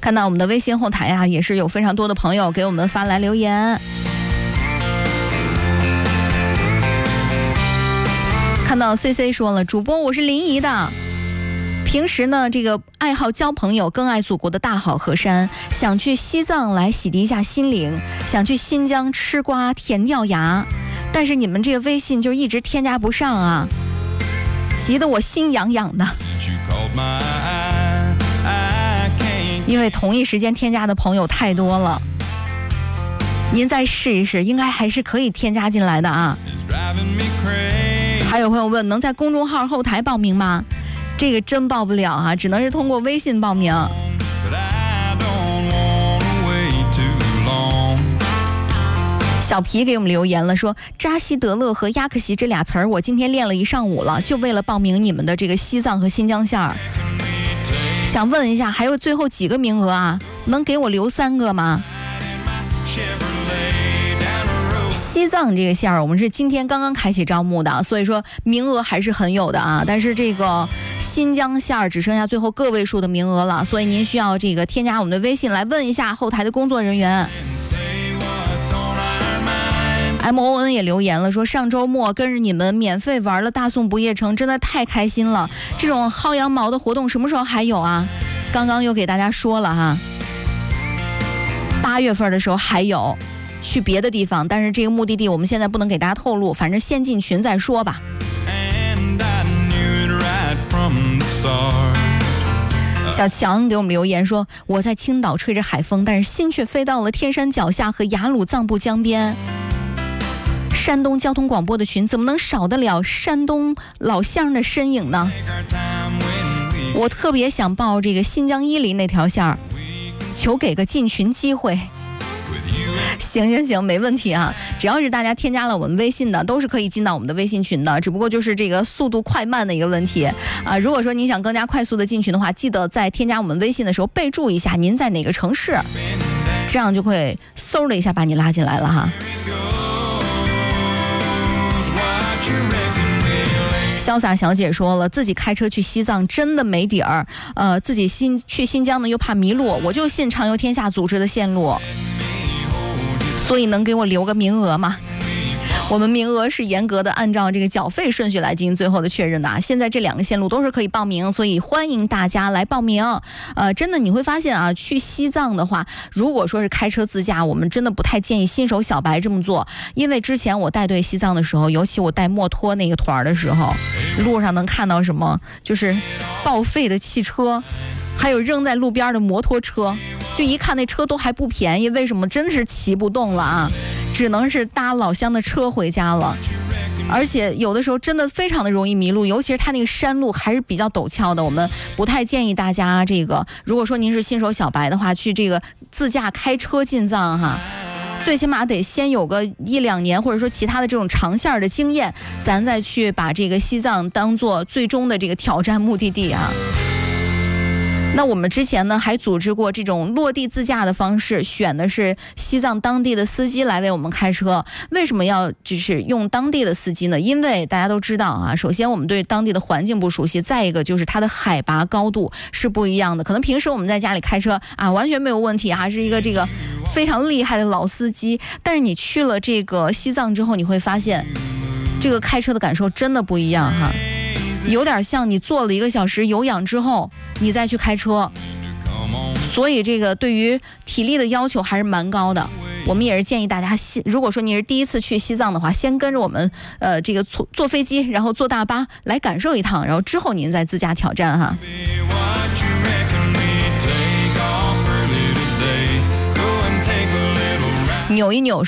看到我们的微信后台啊，也是有非常多的朋友给我们发来留言。看到 CC 说了，主播我是临沂的，平时呢这个爱好交朋友，更爱祖国的大好河山，想去西藏来洗涤一下心灵，想去新疆吃瓜甜掉牙，但是你们这个微信就一直添加不上啊，急得我心痒痒的。因为同一时间添加的朋友太多了，您再试一试，应该还是可以添加进来的啊。还有朋友问，能在公众号后台报名吗？这个真报不了啊，只能是通过微信报名。小皮给我们留言了，说扎西德勒和亚克西这俩词儿我今天练了一上午了，就为了报名你们的这个西藏和新疆线儿。想问一下，还有最后几个名额啊？能给我留3个吗？西藏这个线儿我们是今天刚刚开启招募的，所以说名额还是很有的啊。但是这个新疆线儿只剩下最后个位数的名额了，所以您需要这个添加我们的微信来问一下后台的工作人员。MON 也留言了，说上周末跟着你们免费玩了大宋不夜城，真的太开心了。这种薅羊毛的活动什么时候还有啊？刚刚又给大家说了哈，8月份的时候还有，去别的地方，但是这个目的地我们现在不能给大家透露，反正先进群再说吧。小强给我们留言说，我在青岛吹着海风，但是心却飞到了天山脚下和雅鲁藏布江边。山东交通广播的群怎么能少得了山东老乡的身影呢？我特别想报这个新疆伊犁那条线儿，求给个进群机会。行，没问题啊，只要是大家添加了我们微信的，都是可以进到我们的微信群的，只不过就是这个速度快慢的一个问题啊。如果说您想更加快速的进群的话，记得在添加我们微信的时候备注一下您在哪个城市，这样就会嗖的一下把你拉进来了哈。潇洒小姐说了，自己开车去西藏真的没底儿，自己去新疆呢又怕迷路，我就信畅游天下组织的线路，所以能给我留个名额吗？我们名额是严格的按照这个缴费顺序来进行最后的确认的啊。现在这2个线路都是可以报名，所以欢迎大家来报名。真的你会发现啊，去西藏的话，如果说是开车自驾，我们真的不太建议新手小白这么做，因为之前我带队西藏的时候，尤其我带墨脱那个团的时候，路上能看到什么，就是报废的汽车，还有扔在路边的摩托车，就一看那车都还不便宜，为什么？真是骑不动了啊，只能是搭老乡的车回家了。而且有的时候真的非常的容易迷路，尤其是它那个山路还是比较陡峭的，我们不太建议大家这个，如果说您是新手小白的话，去这个自驾开车进藏哈，最起码得先有个1-2年，或者说其他的这种长线的经验，咱再去把这个西藏当做最终的这个挑战目的地啊。那我们之前呢还组织过这种落地自驾的方式，选的是西藏当地的司机来为我们开车。为什么要就是用当地的司机呢？因为大家都知道啊，首先我们对当地的环境不熟悉，再一个就是它的海拔高度是不一样的。可能平时我们在家里开车啊完全没有问题啊，是一个这个非常厉害的老司机，但是你去了这个西藏之后，你会发现这个开车的感受真的不一样哈。有点像你做了1个小时有氧之后你再去开车，所以这个对于体力的要求还是蛮高的。我们也是建议大家，如果说你是第一次去西藏的话，先跟着我们这个坐飞机，然后坐大巴来感受一趟，然后之后您再自驾挑战哈。扭一扭